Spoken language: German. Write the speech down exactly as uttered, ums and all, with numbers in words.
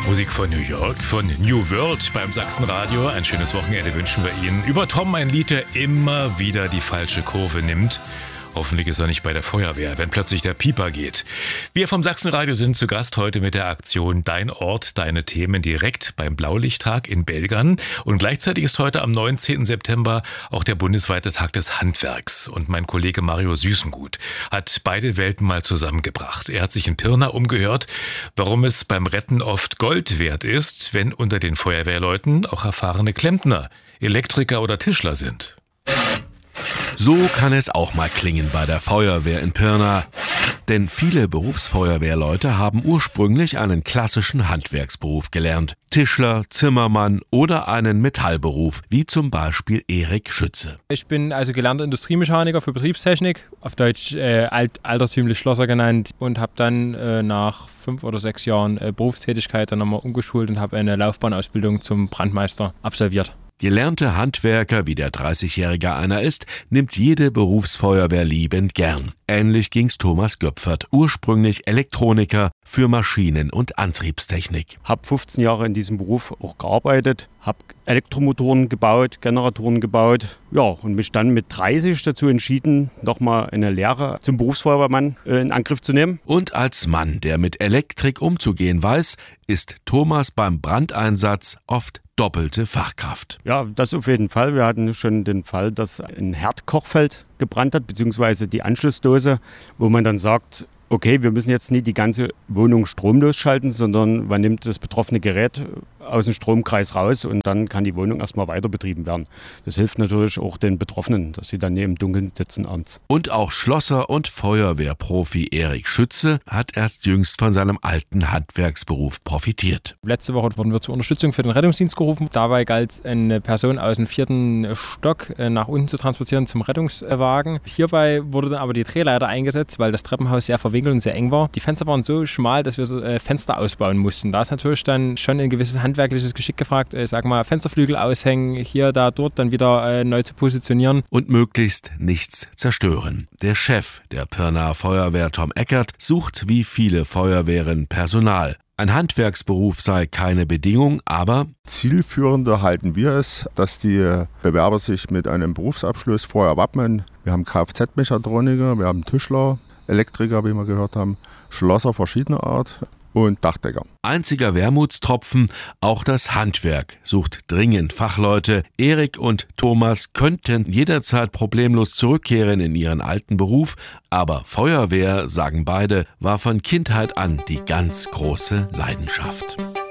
Musik von New York, von New World beim Sachsenradio. Ein schönes Wochenende wünschen wir Ihnen. Über Tom, ein Lied, der immer wieder die falsche Kurve nimmt. Hoffentlich ist er nicht bei der Feuerwehr, wenn plötzlich der Pieper geht. Wir vom Sachsenradio sind zu Gast heute mit der Aktion Dein Ort, deine Themen direkt beim Blaulichttag in Belgern. Und gleichzeitig ist heute am neunzehnten September auch der bundesweite Tag des Handwerks. Und mein Kollege Mario Süßengut hat beide Welten mal zusammengebracht. Er hat sich in Pirna umgehört, warum es beim Retten oft Gold wert ist, wenn unter den Feuerwehrleuten auch erfahrene Klempner, Elektriker oder Tischler sind. So kann es auch mal klingen bei der Feuerwehr in Pirna. Denn viele Berufsfeuerwehrleute haben ursprünglich einen klassischen Handwerksberuf gelernt. Tischler, Zimmermann oder einen Metallberuf, wie zum Beispiel Erik Schütze. Ich bin also gelernter Industriemechaniker für Betriebstechnik, auf Deutsch äh, alt, altertümlich Schlosser genannt, und habe dann äh, nach fünf oder sechs Jahren äh, Berufstätigkeit dann nochmal umgeschult und habe eine Laufbahnausbildung zum Brandmeister absolviert. Gelernte Handwerker, wie der dreißigjährige einer ist, nimmt jede Berufsfeuerwehr liebend gern. Ähnlich ging's Thomas Göpfert, ursprünglich Elektroniker für Maschinen- und Antriebstechnik. Hab fünfzehn Jahre in diesem Beruf auch gearbeitet, hab Elektromotoren gebaut, Generatoren gebaut, ja, und mich dann mit dreißig dazu entschieden, nochmal eine Lehre zum Berufsfeuerwehrmann äh, in Angriff zu nehmen. Und als Mann, der mit Elektrik umzugehen weiß, ist Thomas beim Brandeinsatz oft doppelte Fachkraft. Ja, das auf jeden Fall. Wir hatten schon den Fall, dass ein Herdkochfeld gebrannt hat, beziehungsweise die Anschlussdose, wo man dann sagt, okay, wir müssen jetzt nicht die ganze Wohnung stromlos schalten, sondern man nimmt das betroffene Gerät aus dem Stromkreis raus und dann kann die Wohnung erstmal weiter betrieben werden. Das hilft natürlich auch den Betroffenen, dass sie dann nicht im Dunkeln sitzen abends. Und auch Schlosser und Feuerwehrprofi Erik Schütze hat erst jüngst von seinem alten Handwerksberuf profitiert. Letzte Woche wurden wir zur Unterstützung für den Rettungsdienst gerufen. Dabei galt es, eine Person aus dem vierten Stock nach unten zu transportieren zum Rettungswagen. Hierbei wurde dann aber die Drehleiter eingesetzt, weil das Treppenhaus sehr verwinkelt und sehr eng war. Die Fenster waren so schmal, dass wir so Fenster ausbauen mussten. Da ist natürlich dann schon ein gewisses Handwerk handwerkliches Geschick gefragt, ich sag mal, Fensterflügel aushängen, hier, da, dort, dann wieder äh, neu zu positionieren. Und möglichst nichts zerstören. Der Chef der Pirnaer Feuerwehr, Tom Eckert, sucht wie viele Feuerwehren Personal. Ein Handwerksberuf sei keine Bedingung, aber zielführender halten wir es, dass die Bewerber sich mit einem Berufsabschluss vorher wappnen. Wir haben Kfz-Mechatroniker, wir haben Tischler, Elektriker, wie wir gehört haben, Schlosser verschiedener Art und Dachdecker. Einziger Wermutstropfen, auch das Handwerk sucht dringend Fachleute. Erik und Thomas könnten jederzeit problemlos zurückkehren in ihren alten Beruf, aber Feuerwehr, sagen beide, war von Kindheit an die ganz große Leidenschaft.